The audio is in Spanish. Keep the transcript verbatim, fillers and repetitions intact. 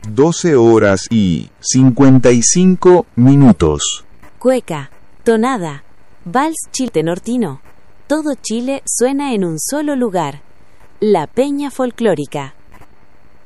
doce horas y cincuenta y cinco minutos. Cueca, tonada, vals chiltenortino. Todo Chile suena en un solo lugar. La Peña Folclórica.